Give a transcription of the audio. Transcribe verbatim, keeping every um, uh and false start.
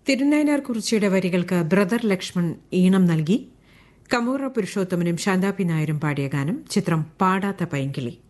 തിരുനയനാർ കുറിച്ചിയുടെ വരികൾക്ക് ബ്രദർ ലക്ഷ്മൺ ഈണം നൽകി കമൂറ പുരുഷോത്തമനും ശാന്താപി നായരും പാടിയ ഗാനം. ചിത്രം പാടാത്ത പൈങ്കിളി.